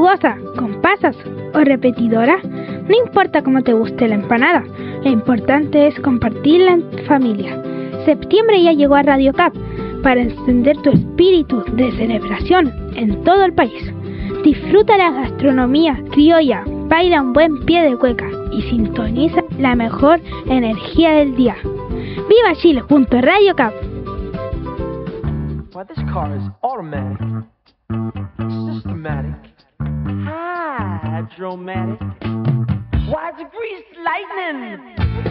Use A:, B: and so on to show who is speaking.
A: jugosa, con pasas o repetidora, no importa cómo te guste la empanada, lo importante es compartirla en familia. Septiembre ya llegó a Radio Cap para encender tu espíritu de celebración en todo el país. Disfruta la gastronomía criolla, baila un buen pie de cueca y sintoniza la mejor energía del día. ¡Viva Chile junto a Radio Cap!
B: Well, this car is automatic, systematic, hydromatic. Why, it's greased lightning!